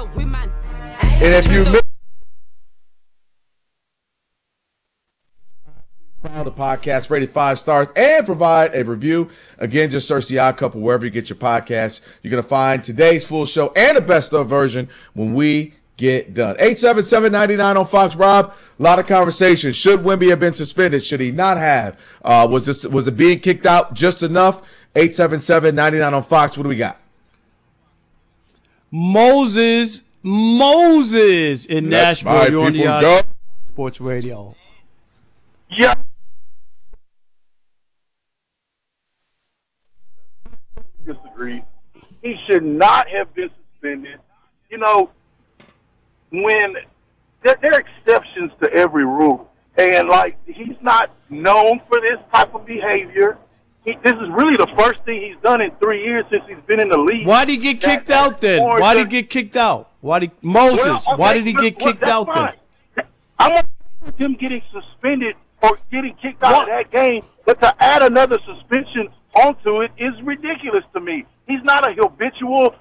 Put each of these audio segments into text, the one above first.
And if you missed the podcast, rated 5 stars, and provide a review. Again, just search The Odd Couple wherever you get your podcasts. You're going to find today's full show and the best of version when we get done. 877-99 on Fox. Rob, a lot of conversation. Should Wemby have been suspended? Should he not have? Was it being kicked out just enough? 877-99 on Fox. What do we got? Moses in Nashville. You're on the Odd Sports Radio. Yeah. Disagree. He should not have been suspended. You know, when there are exceptions to every rule, and like he's not known for this type of behavior. This is really the first thing he's done in 3 years since he's been in the league. Why did he get kicked out then? Why did he get kicked out? Why did he get kicked out then? I'm okay with him getting suspended or getting kicked out of that game, but to add another suspension onto it is ridiculous to me. He's not a habitual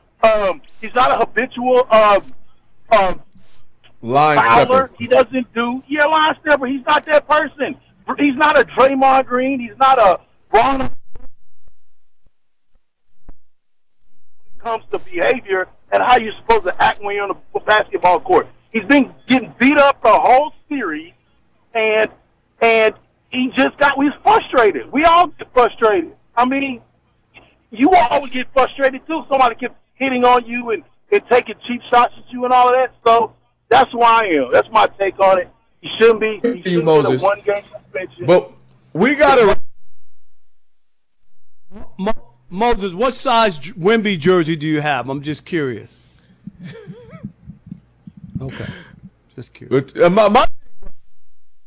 line fouler. stepper. He doesn't do line stepper. He's not that person. He's not a Draymond Green. He's not a Ron. When it comes to behavior and how you're supposed to act when you're on the basketball court, he's been getting beat up the whole series, and he was frustrated. We all get frustrated. I mean, you all would get frustrated too. Somebody keeps hitting on you and taking cheap shots at you and all of that. So that's who I am. That's my take on it. He shouldn't be. He shouldn't Moses. be a one-game suspension. But we got to. Moses, what size Wemby jersey do you have? I'm just curious. Okay, just curious. But, my